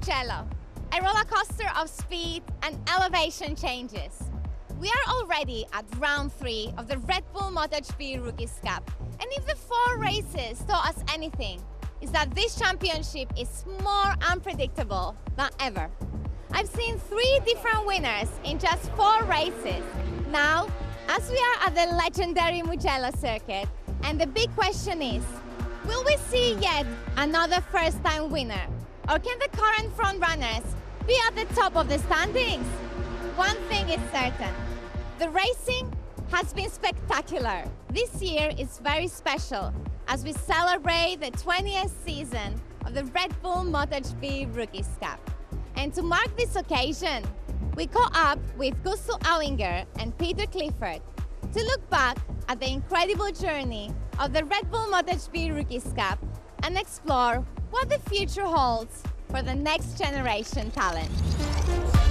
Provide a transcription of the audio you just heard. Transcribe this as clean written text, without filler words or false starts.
Mugello, a roller coaster of speed and elevation changes. We are already at round 3 of the Red Bull MotoGP Rookies Cup, and if the 4 races taught us anything, is that this championship is more unpredictable than ever. I've seen 3 different winners in just 4 races. Now, as we are at the legendary Mugello circuit, and the big question is, will we see yet another first-time winner? Or can the current frontrunners be at the top of the standings? One thing is certain, the racing has been spectacular. This year is very special as we celebrate the 20th season of the Red Bull MotoGP Rookies Cup. And to mark this occasion, we caught up with Gustav Auinger and Peter Clifford to look back at the incredible journey of the Red Bull MotoGP Rookies Cup and explore what the future holds for the next generation talent.